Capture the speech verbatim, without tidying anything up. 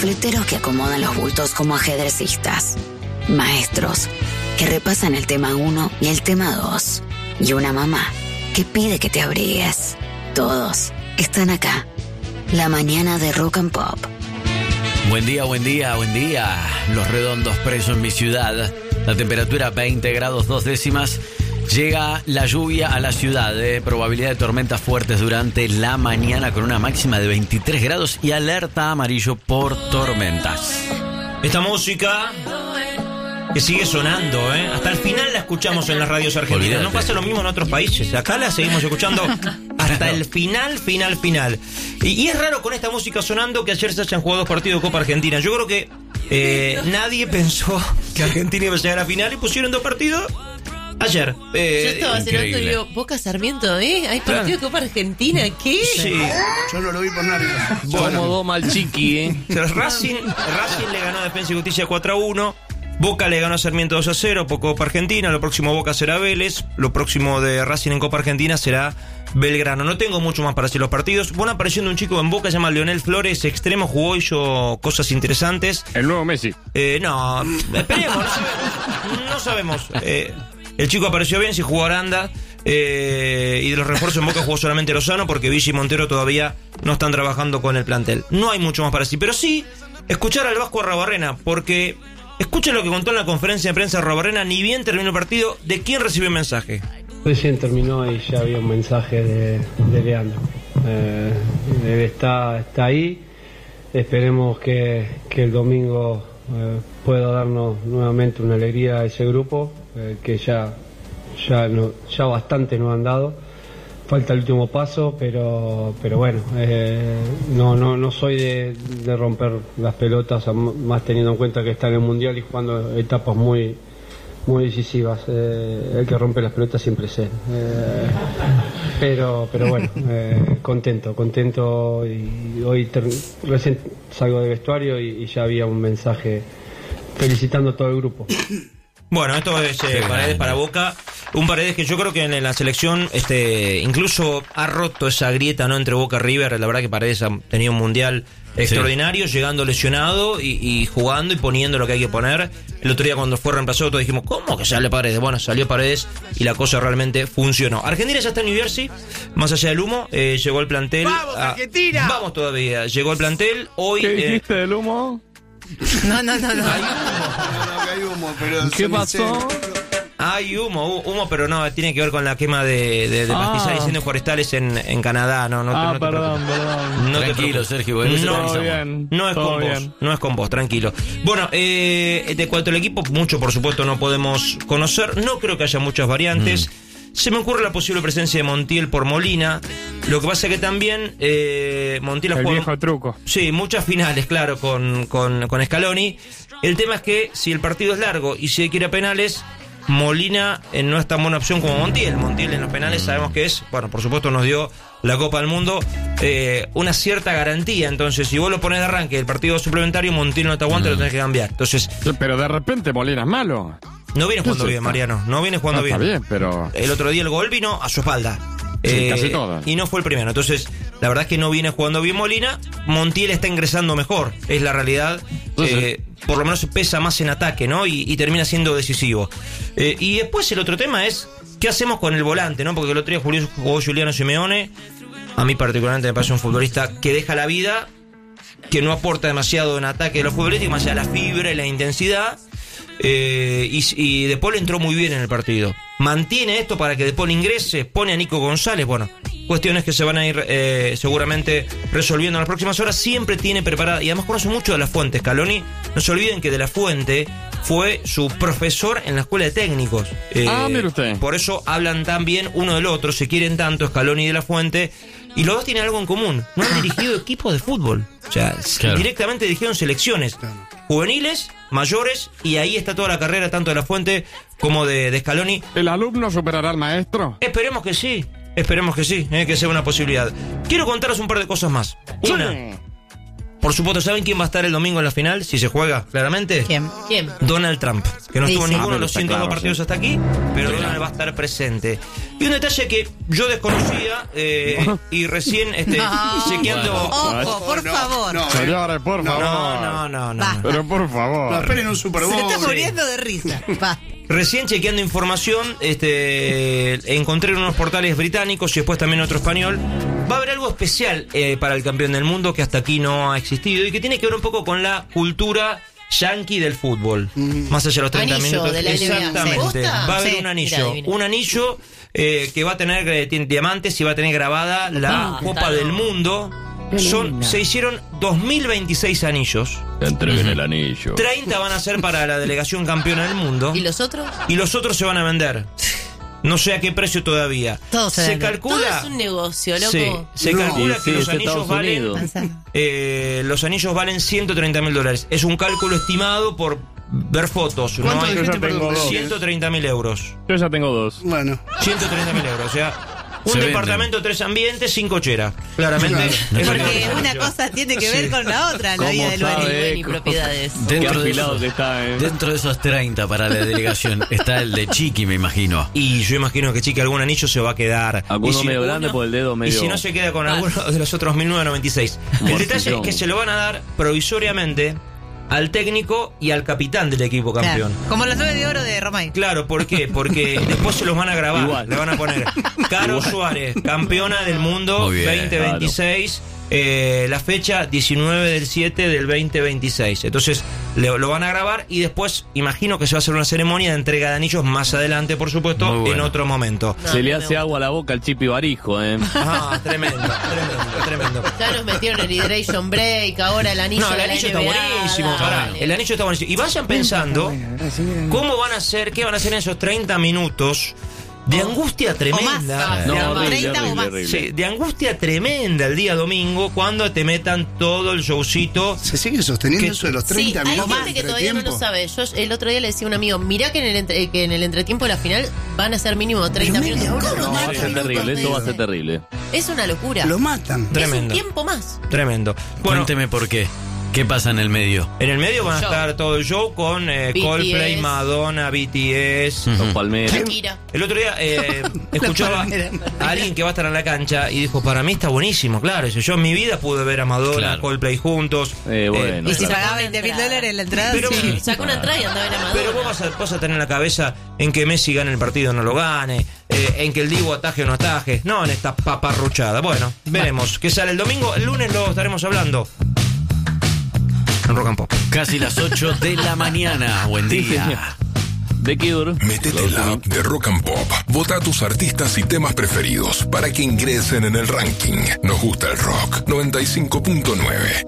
panfleteros que acomodan los bultos como ajedrecistas, maestros que repasan el tema uno y el tema dos, y una mamá que pide que te abrigues. Todos están acá. La mañana de Rock and Pop. Buen día, buen día, buen día. Los Redondos presos en mi ciudad. La temperatura veinte grados dos décimas. Llega la lluvia a la ciudad, eh. probabilidad de tormentas fuertes durante la mañana con una máxima de veintitrés grados y alerta amarillo por tormentas. Esta música que sigue sonando, ¿eh? Hasta el final la escuchamos en las radios argentinas. Olvídate. No pasa lo mismo en otros países. Acá la seguimos escuchando hasta el final, final, final. Y, y es raro con esta música sonando que ayer se hayan jugado dos partidos de Copa Argentina. Yo creo que eh, nadie pensó que Argentina iba a llegar a la final y pusieron dos partidos ayer. Eh, Yo estaba cenando y digo, Boca Sarmiento, ¿eh? Hay partido de Copa Argentina, ¿qué? Sí. Yo no lo vi por nadie. Bueno, como dos mal chiqui, ¿eh? Racing, Racing le ganó a Defensa y Justicia cuatro a uno. Boca le ganó a Sarmiento dos a cero por Copa Argentina. Lo próximo Boca será Vélez. Lo próximo de Racing en Copa Argentina será Belgrano. No tengo mucho más para decir los partidos. Bueno, apareciendo un chico en Boca, se llama Leonel Flores, extremo, jugó y hizo cosas interesantes. El nuevo Messi. Eh, no, esperemos, no sabemos. No sabemos. Eh, el chico apareció bien, si jugó Aranda. Eh, y de los refuerzos en Boca jugó solamente Lozano, porque Villa y Montero todavía no están trabajando con el plantel. No hay mucho más para decir, pero sí escuchar al Vasco Arrobarrena, porque escuchen lo que contó en la conferencia de prensa de Arrobarrena, ni bien terminó el partido. ¿De quién recibió el mensaje? Recién terminó y ya había un mensaje de, de Leandro. Eh, él está, está ahí. Esperemos que, que el domingo eh, pueda darnos nuevamente una alegría a ese grupo, eh, que ya, ya, no, ya bastante nos han dado. Falta el último paso, pero pero bueno, eh, no no no soy de, de romper las pelotas, más teniendo en cuenta que está en el Mundial y jugando etapas muy muy decisivas. Eh, el que rompe las pelotas siempre es él. Eh, pero pero bueno, eh, contento, contento y hoy ter- recién salgo de vestuario y, y ya había un mensaje felicitando a todo el grupo. Bueno, esto es eh, Paredes para Boca. Un Paredes que yo creo que en la selección este incluso ha roto esa grieta, ¿no?, entre Boca y River. La verdad que Paredes ha tenido un mundial extraordinario, sí, llegando lesionado y, y jugando y poniendo lo que hay que poner. El otro día cuando fue reemplazado todos dijimos, ¿cómo que sale Paredes? Bueno, salió Paredes y la cosa realmente funcionó. Argentina ya está en New Jersey, más allá del humo, eh, llegó el plantel. ¡Vamos, a, Argentina! Vamos todavía, llegó el plantel. Hoy, ¿Qué eh, dijiste del humo? No, no, no, no. No, no, que hay humo, pero ¿Qué pasó? Hay humo, humo, pero no, tiene que ver con la quema de, de, de Ah. pastizales y incendios forestales en, en Canadá. No, no, te- Ah, no te perdón, preocupes. perdón. No te Tranquilo, preocupes. Sergio, bueno, eso No, lo Todo avisamos. bien. No es todo con bien. vos, no es con vos, tranquilo. Bueno, eh, de cuanto al equipo, mucho por supuesto no podemos conocer. No creo que haya muchas variantes. Mm. Se me ocurre la posible presencia de Montiel por Molina. Lo que pasa es que también eh, Montiel ha El jugado... viejo truco. Sí, muchas finales, claro, con, con, con Scaloni. El tema es que si el partido es largo y si hay que ir a penales, Molina eh, no es tan buena opción como Montiel. Montiel en los penales sabemos que es, bueno, por supuesto nos dio la Copa del Mundo, eh, una cierta garantía. Entonces, si vos lo pones de arranque el partido suplementario, Montiel no te aguanta, mm. lo tenés que cambiar. Entonces, Pero de repente Molina es malo. no viene jugando Eso bien, está. Mariano. No viene jugando No, bien. está bien, pero... El otro día el gol vino a su espalda. Sí, casi todo. Y no fue el primero. Entonces, la verdad es que no viene jugando bien Molina. Montiel está ingresando mejor. Es la realidad. Eh, por lo menos pesa más en ataque, ¿no? Y, y termina siendo decisivo. Eh, y después el otro tema es, ¿qué hacemos con el volante, no? Porque el otro día Julio, jugó Juliano Simeone. A mí particularmente me parece un futbolista que deja la vida, que no aporta demasiado en ataque de los futbolistas, más allá de la fibra y la intensidad. Eh, y, y De Paul entró muy bien en el partido. Mantiene esto para que De Paul ingrese, pone a Nico González. Bueno, cuestiones que se van a ir eh, seguramente resolviendo en las próximas horas. Siempre tiene preparada, y además conoce mucho de La Fuente, Scaloni. No se olviden que De La Fuente fue su profesor en la escuela de técnicos. Eh, Ah, mire usted. Por eso hablan tan bien uno del otro, se quieren tanto Scaloni y De La Fuente. Y los dos tienen algo en común: no han dirigido equipos de fútbol. O sea, Claro. directamente dirigieron selecciones juveniles, mayores, y ahí está toda la carrera tanto de La Fuente como de, de Scaloni. ¿El alumno superará al maestro? Esperemos que sí, esperemos que sí, eh, que sea una posibilidad. Quiero contaros un par de cosas más. Una, Sí. Por supuesto, ¿saben quién va a estar el domingo en la final? Si se juega, claramente. ¿Quién? ¿Quién? Donald Trump, que no Sí, estuvo sí. ninguno de Ah, los está ciento dos claro, partidos sí. hasta aquí, pero Donald va a estar presente. Y un detalle que yo desconocía eh, y recién este, No. chequeando... Ojo, por No, favor. no, Señores, por No, favor. No, no, no, no. Va. Pero por No, favor. esperen un Super Bowl. Se está Sí. muriendo de risa. Va. Recién chequeando información, este, encontré en unos portales británicos y después también otro español. Va a haber algo especial eh, para el campeón del mundo que hasta aquí no ha existido y que tiene que ver un poco con la cultura yankee del fútbol. Más allá de los treinta Anillo minutos. de la N B A. Exactamente. ¿Posta? Va a haber Sí, un mira, anillo. adivina. Un anillo eh, que va a tener eh, tiene diamantes y va a tener grabada la Ah, Copa está del loco. Mundo. Son, se hicieron dos mil veintiséis anillos. Entreguen el anillo. treinta van a ser para la delegación campeona del mundo. ¿Y los otros? Y los otros se van a vender. No sé a qué precio todavía. Todo se se vende. calcula. Todo es un negocio, loco. Sí, se No. calcula Y que sí, los es anillos Estados valen. Unidos. eh, los anillos valen ciento treinta mil dólares. Es un cálculo estimado por ver fotos. No ¿Cuánto hay dijiste, Yo ya tengo perdón, dos. recién? ciento treinta mil euros. Yo ya tengo dos. Bueno, ciento treinta mil euros. O sea, un Se departamento, tres ambientes, sin cochera. Claramente. Claro. es lo que Porque vale. una cosa tiene que ver Sí. con la otra en la ¿Cómo vida del sabe? Bani. Buen y propiedades. Qué Dentro de, afilado esos, que está, eh. dentro de esos treinta para la delegación está el de Chiqui, me imagino. Y yo imagino que chica algún anillo se va a quedar. Alguno Y si medio uno- grande por el dedo Y medio. si no se queda con alguno de los otros mil novecientos noventa y seis. El Morcillón. detalle es que se lo van a dar provisoriamente al técnico y al capitán del equipo campeón. Claro. Como los nueve de oro de Romay. Claro, ¿por qué? Porque después se los van a grabar. Igual. Le van a poner Caro Igual. Suárez, campeona del mundo Muy bien, veinte veintiséis. eh, la fecha diecinueve del siete del veinte veintiséis. Entonces le- lo van a grabar y después imagino que se va a hacer una ceremonia de entrega de anillos más adelante, por supuesto, Muy bueno. en otro momento. No, Se le no me hace gusta. agua a la boca al Chipi Barijo, eh. Ah, tremendo, tremendo, tremendo. Ya nos metieron el Hydration Break, ahora el anillo No, el de la anillo está N B A, buenísimo. dale. Pará, el anillo está buenísimo. Y vayan pensando cómo van a hacer, qué van a hacer en esos treinta minutos de angustia tremenda. más. De No, ang- horrible, treinta o horrible, más. horrible. Sí, de angustia tremenda el día domingo cuando te metan todo el showcito. ¿se sigue sosteniendo ¿Qué? eso de los Sí, treinta hay minutos gente que de todavía no lo entretiempo? sabe. Yo el otro día le decía a un amigo, mirá que en el, entre- que en el entretiempo de la final van a ser mínimo treinta Pero media minutos. hora, No, va a treinta ser terrible, minutos esto va a de- ser terrible. Es una locura. Lo matan. Es un Tremendo. tiempo más. Tremendo. Bueno, Cuénteme por qué. ¿Qué pasa en el medio? en el medio van a Show. estar todo el show con eh, B T S. Coldplay, Madonna, B T S. Los palmeros. Shakira. El otro día eh, escuchaba palmera. a alguien que va a estar en la cancha y dijo, para mí está buenísimo, claro. Dice, yo en mi vida pude ver a Madonna, Claro. Coldplay juntos. Eh, bueno. Y si claro. pagaba veinte mil dólares en la entrada, Pero- sí. Saca una entrada y anda a ver a Madonna. Pero vos vas a, vas a tener en la cabeza en que Messi gane el partido o no lo gane, eh, en que el Divo ataje o no ataje, no en esta paparruchada. Bueno, veremos qué sale el domingo. El lunes lo estaremos hablando en Rock and Pop. Casi las ocho de la mañana. Buen Sí, señor. día. ¿De qué duro? Métete en la app de Rock and Pop. Vota a tus artistas y temas preferidos para que ingresen en el ranking. Nos gusta el rock. noventa y cinco punto nueve.